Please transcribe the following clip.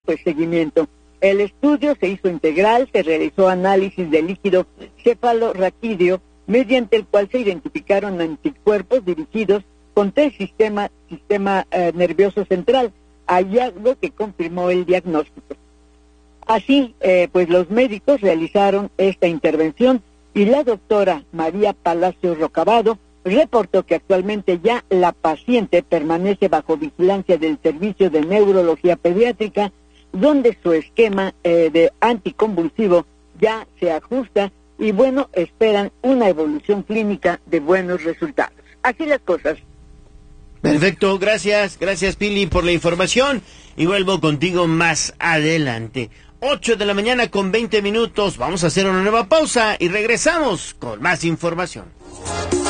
pues seguimiento. El estudio se hizo integral, se realizó análisis de líquido cefalorraquídeo, mediante el cual se identificaron anticuerpos dirigidos contra el sistema nervioso central, hallazgo que confirmó el diagnóstico. Así, pues los médicos realizaron esta intervención y la doctora María Palacios Rocabado reportó que actualmente ya la paciente permanece bajo vigilancia del Servicio de Neurología Pediátrica, donde su esquema de anticonvulsivo ya se ajusta y bueno, esperan una evolución clínica de buenos resultados. Así las cosas. Perfecto, gracias Pili por la información y vuelvo contigo más adelante. 8:20 a.m. Vamos a hacer una nueva pausa y regresamos con más información.